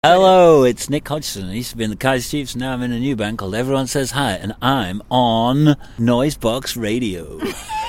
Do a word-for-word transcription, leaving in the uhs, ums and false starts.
Hello, it's Nick Hodgson. I used to be in the Kaiser Chiefs, now I'm in a new band called Everyone Says Hi, and I'm on Noisebox Radio.